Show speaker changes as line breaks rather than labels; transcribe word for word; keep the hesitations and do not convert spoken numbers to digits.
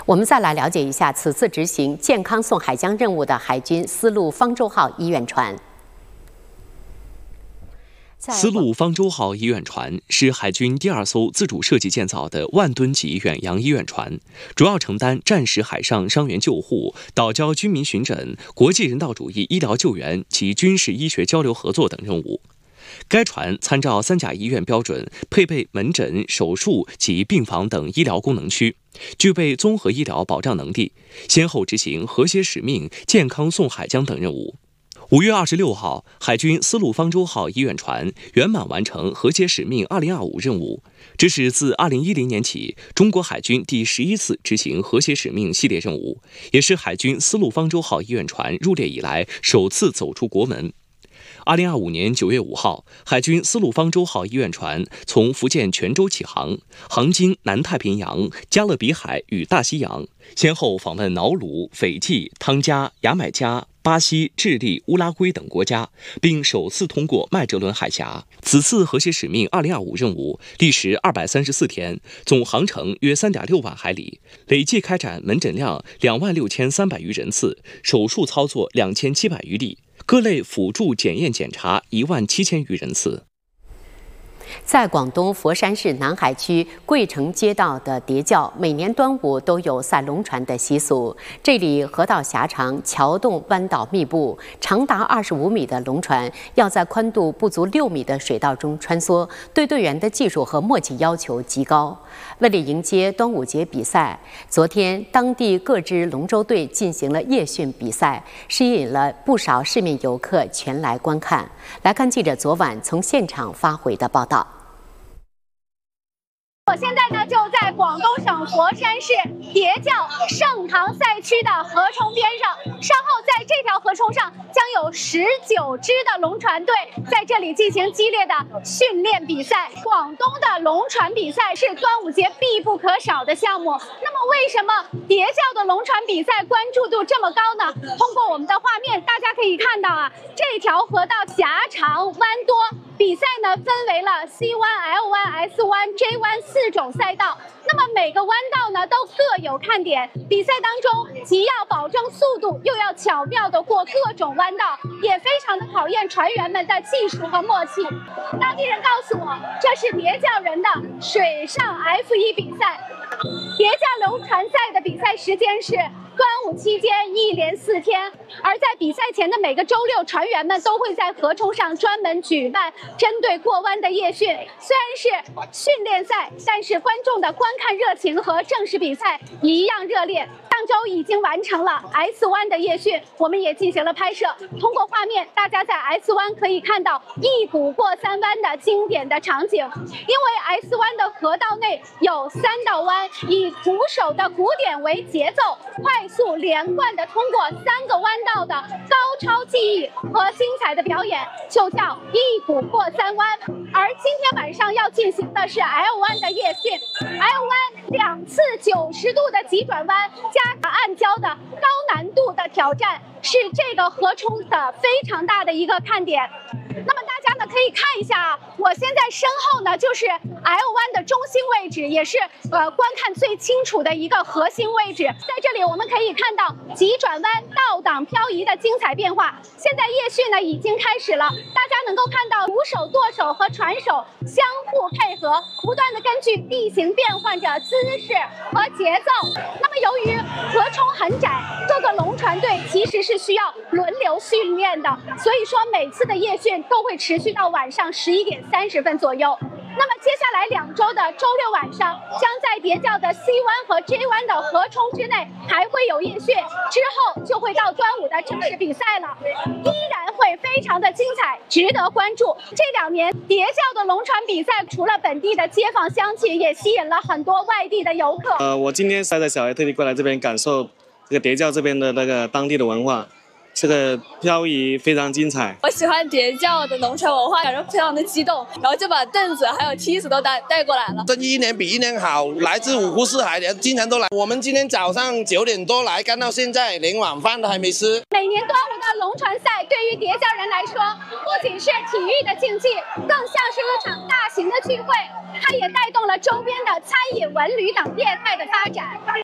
我们再来了解一下此次执行健康送海疆任务的海军丝路方舟号医院船。
丝路方舟号医院船是海军第二艘自主设计建造的万吨级远洋医院船，主要承担战时海上伤员救护、岛礁居民巡诊、国际人道主义医疗救援及军事医学交流合作等任务。该船参照三甲医院标准，配备门诊、手术及病房等医疗功能区，具备综合医疗保障能力，先后执行和谐使命、健康送海疆等任务。五月二十六号，海军丝路方舟号医院船圆满完成和谐使命二零二五任务，这是自二零一零年起中国海军第十一次执行和谐使命系列任务，也是海军丝路方舟号医院船入列以来首次走出国门。二零二五年九月五号，海军丝路方舟号医院船从福建泉州起航，航经南太平洋、加勒比海与大西洋，先后访问瑙鲁、斐济、汤加、牙买加、巴西、智利、乌拉圭等国家，并首次通过麦哲伦海峡。此次和谐使命二零二五任务历时二百三十四天，总航程约三点六万海里，累计开展门诊量两万六千三百余人次，手术操作两千七百余例，各类辅助检验检查一万七千余人次。
在广东佛山市南海区桂城街道的叠教，每年端午都有赛龙船的习俗。这里河道狭长，桥洞弯道密布，长达二十五米的龙船要在宽度不足六米的水道中穿梭，对队员的技术和默契要求极高。为了迎接端午节比赛，昨天当地各支龙舟队进行了夜训比赛，吸引了不少市民游客前来观看。来看记者昨晚从现场发回的报道。
我现在呢就在广东省佛山市叠教盛唐赛区的河冲边上，稍后在这条河冲上将有十九支的龙船队在这里进行激烈的训练比赛。广东的龙船比赛是端午节必不可少的项目，那么为什么叠教的龙船比赛关注度这么高呢？通过我们的画面，大家可以看到啊，这条河道狭长弯多，比赛呢分为了 C 弯、L 弯、S 弯、J 弯四种赛道，那么每个弯道呢都各有看点。比赛当中既要保证速度，又要巧妙的过各种弯道，也非常的考验船员们的技术和默契。当地人告诉我，这是叠教人的水上 F 一 比赛。叠教龙船赛的比赛时间是端午期间一连四天，而在比赛前的每个周六，船员们都会在河冲上专门举办针对过弯的夜训。虽然是训练赛，但是观众的观看热情和正式比赛一样热烈。上周已经完成了 S 湾的夜训，我们也进行了拍摄。通过画面，大家在 S 湾可以看到一鼓过三弯的经典的场景。因为 S 湾的河道内有三道弯，以鼓手的鼓点为节奏，快速连贯的通过三个弯道的高超技艺和精彩的表演，就叫一鼓过三弯。而今天晚上要进行的是 L 湾的夜训 ，L 湾两次九十度的急转弯加暗礁的高难度的挑战，是这个河冲的非常大的一个看点。那么大家呢可以看一下啊，我现在身后呢就是 L 湾的中心位置，也是呃观看最清楚的一个核心位置。在这里我们可以看到急转弯、倒档漂移的精彩变化。现在夜训呢已经开始了，大家能够看到鼓手、舵手和船手相互配合，不断的根据地形变换着姿势和节奏。那么由于河冲很窄，各个龙船队其实是需要轮流训练的，所以说每次的夜训都会持续到晚上十一点三十分左右。那么接下来两周的周六晚上，将在叠教的 C 湾和 J 湾的河冲之内还会有夜训，之后就会到端午的正式比赛了，依然会非常的精彩，值得关注。这两年叠教的龙船比赛，除了本地的街坊乡亲，也吸引了很多外地的游客。
呃，我今天带着小孩特地过来这边感受这个叠教这边的那个当地的文化。这个漂移非常精彩，
我喜欢叠教的龙船文化，感觉非常的激动，然后就把凳子还有梯子都带带过来了。
生意一年比一年好，来自五湖四海的经常都来。我们今天早上九点多来，干到现在，连晚饭都还没吃。
每年端午的龙船赛对于叠教人来说，不仅是体育的竞技，更像是一场大型的聚会。它也带动了周边的餐饮、文旅等业态的发展。